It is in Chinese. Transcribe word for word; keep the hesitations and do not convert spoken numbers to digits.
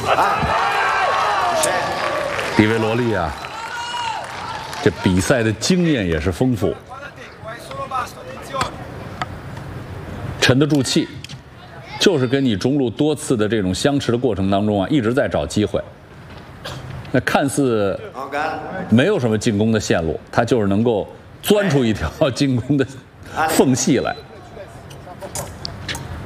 迪维罗利啊，这比赛的经验也是丰富，沉得住气，就是跟你中路多次的这种相持的过程当中啊，一直在找机会。那看似没有什么进攻的线路，他就是能够钻出一条进攻的缝隙来。